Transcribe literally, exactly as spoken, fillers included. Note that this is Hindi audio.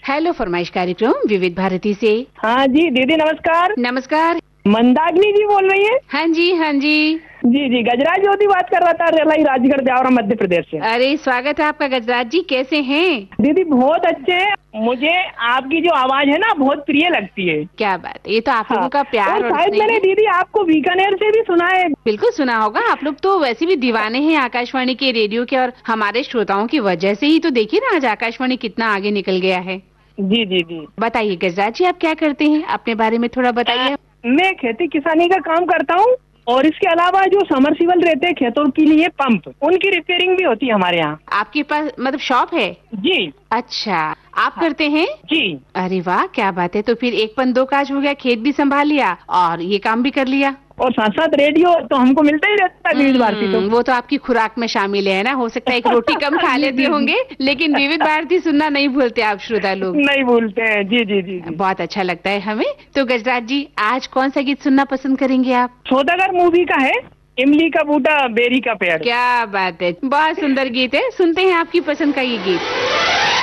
हेलो फरमाइश कार्यक्रम विविध भारती से। हाँ जी दीदी नमस्कार। नमस्कार। मंदाकिनी जी बोल रही है? हाँ जी हाँ जी जी जी गजराज ज्योति बात कर रहा था, रेलाई राजगढ़ जावरा मध्य प्रदेश से। अरे स्वागत है आपका गजराज जी, कैसे हैं? दीदी बहुत अच्छे हैं। मुझे आपकी जो आवाज है ना बहुत प्रिय लगती है। क्या बात है, ये तो आप हाँ, लोगों का प्यार और और शायद स्नेह मैंने है। दीदी आपको बीकानेर से भी सुना है। बिल्कुल सुना होगा, आप लोग तो वैसे भी दीवाने हैं आकाशवाणी के, रेडियो के, और हमारे श्रोताओं की वजह से ही तो देखिए ना आज आकाशवाणी कितना आगे निकल गया है। जी जी जी बताइए गजराज जी, आप क्या करते हैं, अपने बारे में थोड़ा बताइए। मैं खेती किसानी का काम करता हूँ और इसके अलावा जो समरसीबल रहते हैं खेतों के लिए पंप, उनकी रिपेयरिंग भी होती है हमारे यहाँ। आपके पास मतलब शॉप है? जी। अच्छा, आप करते हैं? जी। अरे वाह क्या बात है, तो फिर एक पन दो काज हो गया, खेत भी संभाल लिया और ये काम भी कर लिया। और साथ साथ रेडियो तो हमको मिलता ही रहता है विविध भारती। तो वो तो आपकी खुराक में शामिल है ना, हो सकता है एक रोटी कम खा जी, लेते जी, होंगे, लेकिन विविध भारती सुनना नहीं भूलते आप श्रोता लोग। नहीं भूलते हैं। जी जी जी जी बहुत अच्छा लगता है हमें। तो गजराज जी आज कौन सा गीत सुनना पसंद करेंगे आप? सौदागर मूवी का है, इमली का बूटा बेरी का पेड़। क्या बात है, बहुत सुंदर गीत है, सुनते हैं आपकी पसंद का ये गीत।